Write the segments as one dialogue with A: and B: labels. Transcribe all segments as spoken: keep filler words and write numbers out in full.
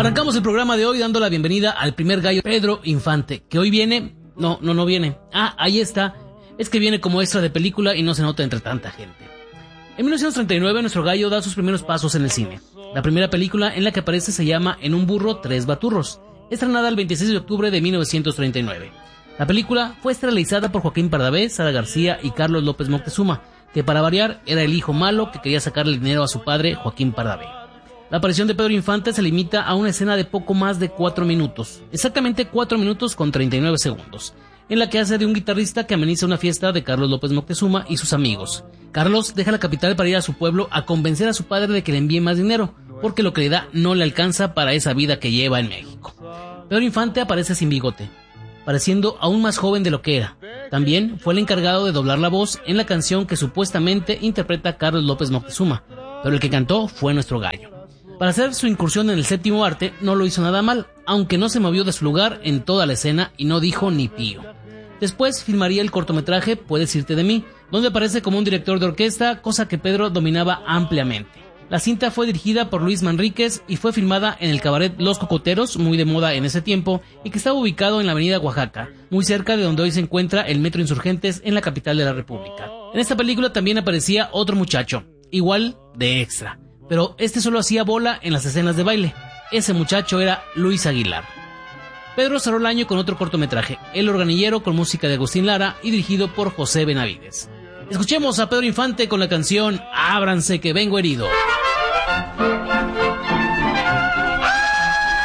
A: Arrancamos el programa de hoy dando la bienvenida al primer gallo, Pedro Infante, que hoy viene... No, no, no viene. Ah, ahí está. Es que viene como extra de película y no se nota entre tanta gente. En mil novecientos treinta y nueve, nuestro gallo da sus primeros pasos en el cine. La primera película en la que aparece se llama En un burro, tres baturros, estrenada el veintiséis de octubre de mil novecientos treinta y nueve. La película fue estelarizada por Joaquín Pardavé, Sara García y Carlos López Moctezuma, que para variar era el hijo malo que quería sacarle dinero a su padre, Joaquín Pardavé. La aparición de Pedro Infante se limita a una escena de poco más de cuatro minutos, exactamente cuatro minutos con treinta y nueve segundos, en la que hace de un guitarrista que ameniza una fiesta de Carlos López Moctezuma y sus amigos. Carlos deja la capital para ir a su pueblo a convencer a su padre de que le envíe más dinero, porque lo que le da no le alcanza para esa vida que lleva en México. Pedro Infante aparece sin bigote, pareciendo aún más joven de lo que era. También fue el encargado de doblar la voz en la canción que supuestamente interpreta Carlos López Moctezuma, pero el que cantó fue nuestro gallo. Para hacer su incursión en el séptimo arte no lo hizo nada mal, aunque no se movió de su lugar en toda la escena y no dijo ni pío. Después filmaría el cortometraje Puedes irte de mí, donde aparece como un director de orquesta, cosa que Pedro dominaba ampliamente. La cinta fue dirigida por Luis Manríquez y fue filmada en el cabaret Los Cocoteros, muy de moda en ese tiempo, y que estaba ubicado en la avenida Oaxaca, muy cerca de donde hoy se encuentra el Metro Insurgentes en la capital de la República. En esta película también aparecía otro muchacho, igual de extra, pero este solo hacía bola en las escenas de baile. Ese muchacho era Luis Aguilar. Pedro cerró el año con otro cortometraje, El Organillero, con música de Agustín Lara y dirigido por José Benavides. Escuchemos a Pedro Infante con la canción Ábranse que vengo herido.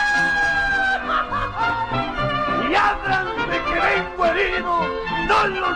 B: Y ábranse que vengo herido, no los